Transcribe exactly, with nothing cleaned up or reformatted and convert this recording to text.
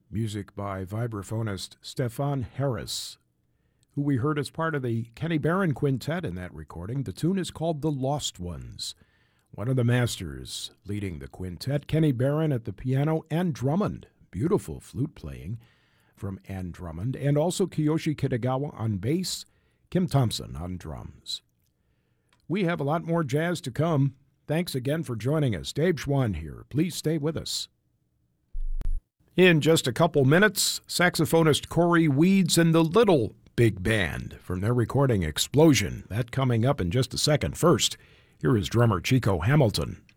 Music by vibraphonist Stefan Harris, who we heard as part of the Kenny Barron Quintet in that recording. The tune is called The Lost Ones. One of the masters leading the quintet, Kenny Barron at the piano, Ann Drummond, beautiful flute playing from Ann Drummond, and also Kiyoshi Kitagawa on bass, Kim Thompson on drums. We have a lot more jazz to come. Thanks again for joining us. Dave Schwann here. Please stay with us. In just a couple minutes, saxophonist Corey Weeds and the Little Big Band from their recording Explosion. That coming up in just a second. First, here is drummer Chico Hamilton.